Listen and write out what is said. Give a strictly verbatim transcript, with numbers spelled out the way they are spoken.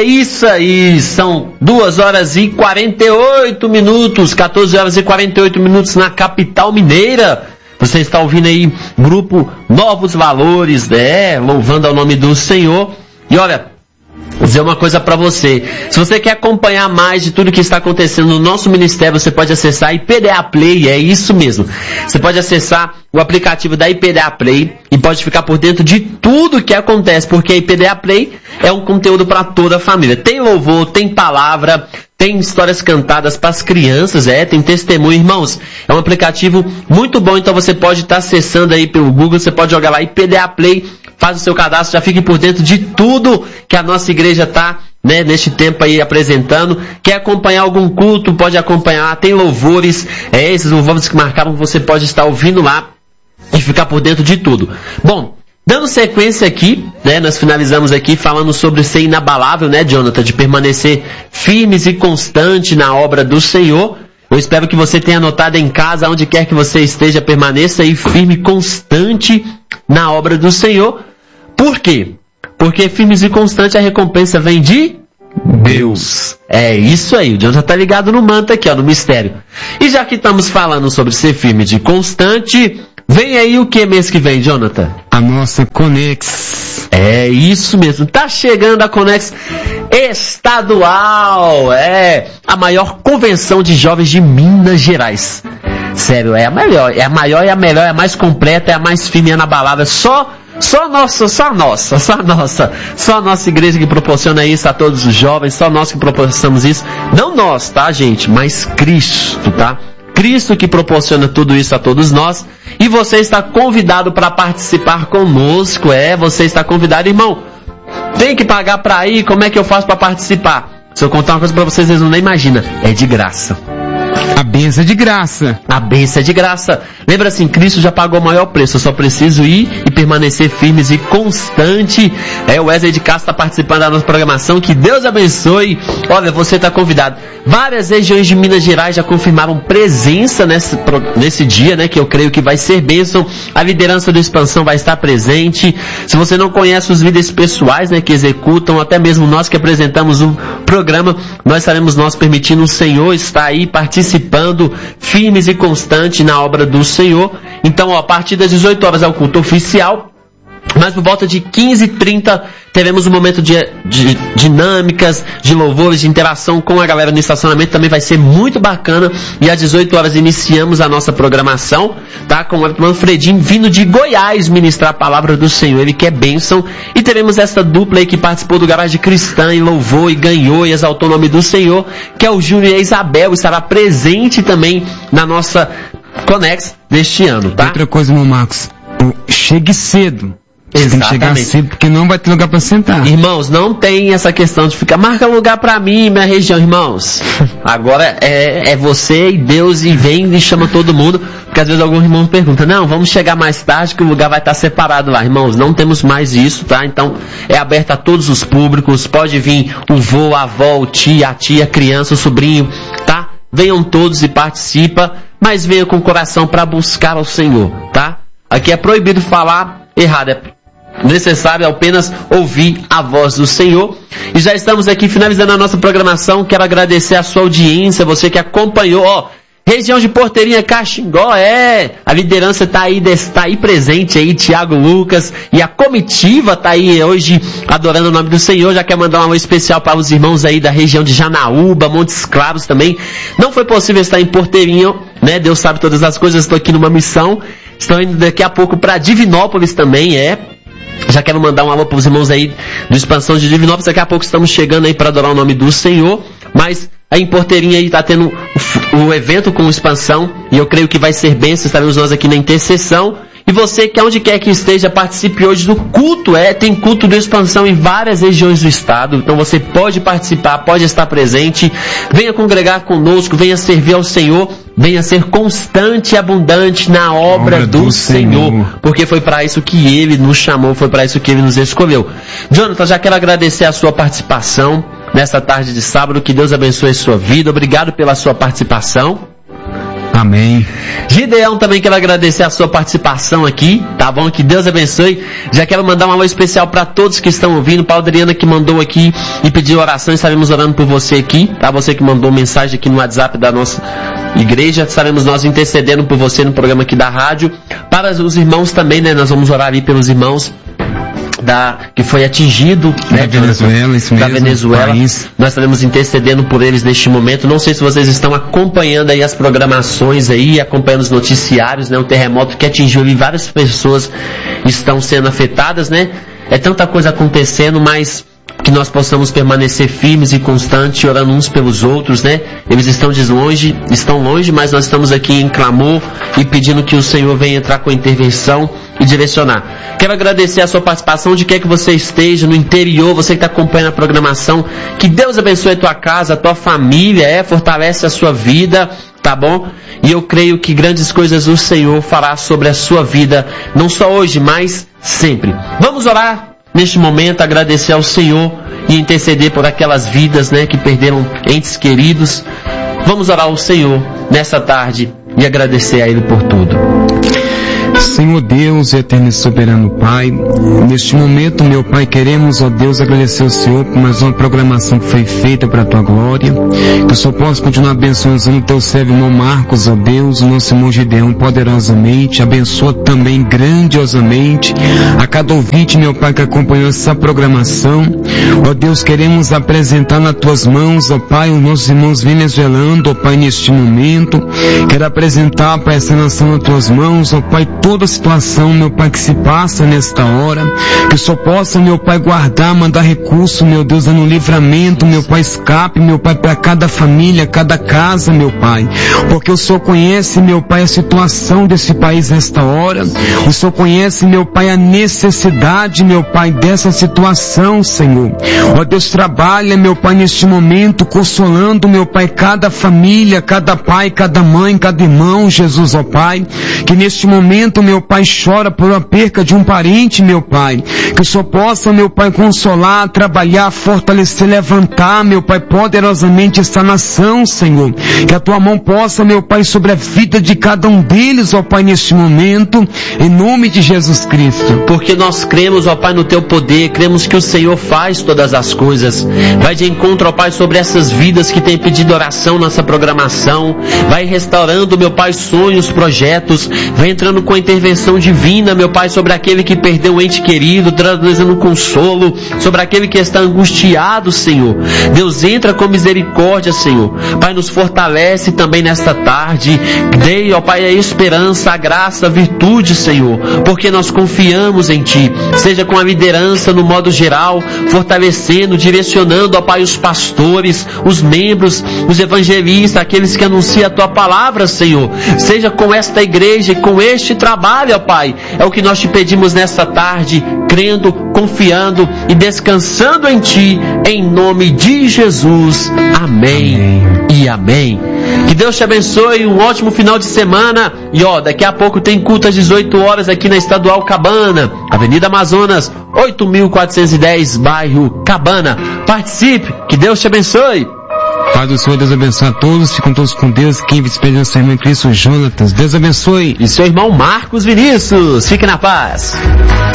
É isso aí, são duas horas e quarenta e oito minutos, quatorze horas e quarenta e oito minutos na capital mineira. Você está ouvindo aí grupo Novos Valores, né? Louvando ao nome do Senhor. E olha, vou dizer uma coisa para você. Se você quer acompanhar mais de tudo que está acontecendo no nosso ministério, você pode acessar a I P D A Play, é isso mesmo. Você pode acessar o aplicativo da I P D A Play e pode ficar por dentro de tudo que acontece, porque a I P D A Play é um conteúdo para toda a família. Tem louvor, tem palavra, tem histórias cantadas para as crianças, é, tem testemunho, irmãos. É um aplicativo muito bom, então você pode estar acessando aí pelo Google, você pode jogar lá I P D A Play, faz o seu cadastro, já fique por dentro de tudo que a nossa igreja está, né, neste tempo aí apresentando. Quer acompanhar algum culto, pode acompanhar, tem louvores, é, esses louvores que marcaram, você pode estar ouvindo lá e ficar por dentro de tudo. Bom, dando sequência aqui, né, nós finalizamos aqui falando sobre ser inabalável, né, Jonathan, de permanecer firmes e constante na obra do Senhor. Eu espero que você tenha anotado em casa, onde quer que você esteja, permaneça aí firme e constante na obra do Senhor. Por quê? Porque firmes e constante a recompensa vem de Deus. É isso aí, o Jonathan tá ligado no manto aqui, ó, no mistério. E já que estamos falando sobre ser firme e constante, vem aí o que mês que vem, Jonathan? A nossa Conex. É isso mesmo, tá chegando a Conex estadual, é a maior convenção de jovens de Minas Gerais. Sério, é a melhor, é a maior, é a melhor, é a mais completa, é a mais firme e inabalável. Só, só nossa, só nossa, só nossa, só a nossa igreja que proporciona isso a todos os jovens, só nós que proporcionamos isso. Não nós, tá, gente, mas Cristo, tá? Cristo que proporciona tudo isso a todos nós. E você está convidado para participar conosco, é, você está convidado, irmão. Tem que pagar para ir, como é que eu faço para participar? Se eu contar uma coisa para vocês, vocês não nem imaginam, é de graça. A bênção é de graça. A bênção é de graça. Lembra assim, Cristo já pagou o maior preço. Eu só preciso ir e permanecer firmes e constante. É, o Wesley de Castro está participando da nossa programação. Que Deus abençoe. Olha, você está convidado. Várias regiões de Minas Gerais já confirmaram presença nesse, nesse dia, né? Que eu creio que vai ser bênção. A liderança do Expansão vai estar presente. Se você não conhece os líderes pessoais, né? Que executam, até mesmo nós que apresentamos o programa, nós estaremos nós permitindo o Senhor estar aí participando, firmes e constantes na obra do Senhor. Então, ó, a partir das dezoito horas é o culto oficial, mas por volta de quinze e trinta teremos um momento de, de dinâmicas, de louvores, de interação com a galera no estacionamento, também vai ser muito bacana. E às dezoito horas iniciamos a nossa programação, tá? Com o irmão Fredinho vindo de Goiás ministrar a palavra do Senhor, ele que é bênção. E teremos essa dupla aí que participou do Garagem Cristã e louvou e ganhou e exaltou o nome do Senhor, que é o Júnior e a Isabel, estará presente também na nossa Conex deste ano, tá? Outra coisa, meu Marcos, chegue cedo. Exatamente. Tem que chegar cedo, porque não vai ter lugar para sentar. Irmãos, não tem essa questão de ficar, marca lugar para mim, minha região, irmãos. Agora é, é você e Deus, e vem e chama todo mundo, porque às vezes algum irmão pergunta, não, vamos chegar mais tarde que o lugar vai estar separado lá. Irmãos, não temos mais isso, tá? Então é aberto a todos os públicos, pode vir o vô, a avó, o tio, a tia, a criança, o sobrinho, tá? Venham todos e participa, mas venham com o coração para buscar ao Senhor, tá? Aqui é proibido falar errado, é necessário apenas ouvir a voz do Senhor. E já estamos aqui finalizando a nossa programação. Quero agradecer a sua audiência, você que acompanhou, ó, região de Porteirinha, Caxingó, é, a liderança está aí, está aí presente aí, Tiago Lucas, e a comitiva está aí hoje adorando o nome do Senhor. Já quer mandar um alô especial para os irmãos aí da região de Janaúba, Montes Claros também. Não foi possível estar em Porteirinha, né, Deus sabe todas as coisas, estou aqui numa missão. Estou indo daqui a pouco para Divinópolis também, é. Já quero mandar um alô para os irmãos aí do Expansão de Divinópolis. Daqui a pouco estamos chegando aí para adorar o nome do Senhor. Mas aí em Porteirinha aí está tendo o, o evento com Expansão. E eu creio que vai ser bênção. Estaremos nós aqui na intercessão. E você que onde quer que esteja, participe hoje do culto. É, tem culto de Expansão em várias regiões do estado. Então você pode participar, pode estar presente. Venha congregar conosco, venha servir ao Senhor. Venha ser constante e abundante na obra, obra do, do Senhor, Senhor, porque foi para isso que Ele nos chamou, foi para isso que Ele nos escolheu. Jonathan, já quero agradecer a sua participação nesta tarde de sábado, que Deus abençoe a sua vida, obrigado pela sua participação. Amém. Gideão, também quero agradecer a sua participação aqui, tá bom? Que Deus abençoe. Já quero mandar um alô especial para todos que estão ouvindo. Para a Adriana que mandou aqui e pediu oração, estaremos orando por você aqui, tá? Você que mandou mensagem aqui no WhatsApp da nossa igreja, estaremos nós intercedendo por você no programa aqui da rádio. Para os irmãos também, né? Nós vamos orar ali pelos irmãos Da, que foi atingido, né, da Venezuela, isso da mesmo, Venezuela. país. Nós estaremos intercedendo por eles neste momento. Não sei se vocês estão acompanhando aí as programações aí, acompanhando os noticiários, né, o terremoto que atingiu ali, várias pessoas estão sendo afetadas, né? É tanta coisa acontecendo, mas que nós possamos permanecer firmes e constantes, orando uns pelos outros, né? Eles estão de longe, estão longe, mas nós estamos aqui em clamor e pedindo que o Senhor venha entrar com a intervenção e direcionar. Quero agradecer a sua participação, onde quer que você esteja, no interior, você que está acompanhando a programação. Que Deus abençoe a tua casa, a tua família, é, fortalece a sua vida, tá bom? E eu creio que grandes coisas o Senhor fará sobre a sua vida, não só hoje, mas sempre. Vamos orar neste momento, agradecer ao Senhor e interceder por aquelas vidas, né, que perderam entes queridos. Vamos orar ao Senhor nessa tarde e agradecer a Ele por tudo. Senhor Deus, eterno e soberano Pai, neste momento, meu Pai, queremos, ó Deus, agradecer ao Senhor por mais uma programação que foi feita para a Tua glória, que o Senhor possa continuar abençoando o Teu servo irmão Marcos, ó Deus, o nosso irmão Gideão, poderosamente, abençoa também grandiosamente a cada ouvinte, meu Pai, que acompanhou essa programação. Ó Deus, queremos apresentar nas Tuas mãos, ó Pai, os nossos irmãos venezuelanos, ó Pai, neste momento, quero apresentar para essa nação nas Tuas mãos, ó Pai, toda a situação, meu Pai, que se passa nesta hora, que o Senhor possa, meu Pai, guardar, mandar recurso, meu Deus, dando livramento, meu Pai, escape, meu Pai, para cada família, cada casa, meu Pai, porque o Senhor conhece, meu Pai, a situação desse país nesta hora, o Senhor conhece, meu Pai, a necessidade, meu Pai, dessa situação, Senhor. Ó Deus, trabalha, meu Pai, neste momento, consolando, meu Pai, cada família, cada pai, cada mãe, cada irmão, Jesus, ó Pai, que neste momento, meu Pai, chora por a perca de um parente, meu Pai, que o Senhor possa, meu Pai, consolar, trabalhar, fortalecer, levantar, meu Pai, poderosamente esta nação, Senhor, que a Tua mão possa, meu Pai, sobre a vida de cada um deles, ó Pai, neste momento, em nome de Jesus Cristo. Porque nós cremos, ó Pai, no Teu poder, cremos que o Senhor faz todas as coisas. Vai de encontro, ó Pai, sobre essas vidas que têm pedido oração nessa programação, vai restaurando, meu Pai, sonhos, projetos, vai entrando com a intervenção divina, meu Pai, sobre aquele que perdeu um ente querido, trazendo consolo, sobre aquele que está angustiado, Senhor. Deus, entra com misericórdia, Senhor. Pai, nos fortalece também nesta tarde. Dê, ó Pai, a esperança, a graça, a virtude, Senhor, porque nós confiamos em Ti. Seja com a liderança no modo geral, fortalecendo, direcionando, ó Pai, os pastores, os membros, os evangelistas, aqueles que anunciam a Tua palavra, Senhor. Seja com esta igreja e com este trabalho, ó Pai. É o que nós Te pedimos nesta tarde, crendo, confiando e descansando em Ti, em nome de Jesus. Amém, amém. E amém. Que Deus te abençoe, um ótimo final de semana. E ó, daqui a pouco tem culto às dezoito horas aqui na Estadual Cabana, Avenida Amazonas, oito mil quatrocentos e dez, bairro Cabana. Participe, que Deus te abençoe. Pai do Senhor, Deus abençoe a todos, ficam todos com Deus. Quem despede é o seu irmão Cristo Jonatas, Deus abençoe. E seu irmão Marcos Vinícius, fique na paz.